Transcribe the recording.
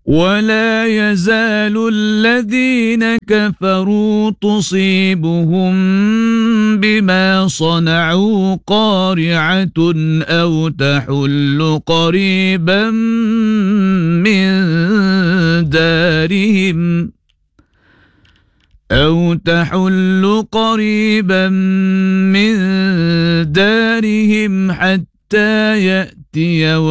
ولا يزال الذين كفروا تصيبهم بما صنعوا قارعة أو تحل قريبا من دارهم حتى يأتي